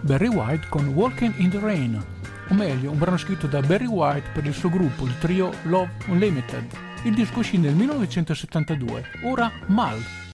Barry White con Walking in the Rain, o meglio un brano scritto da Barry White per il suo gruppo, il trio Love Unlimited. Il disco uscì nel 1972, ora Mal.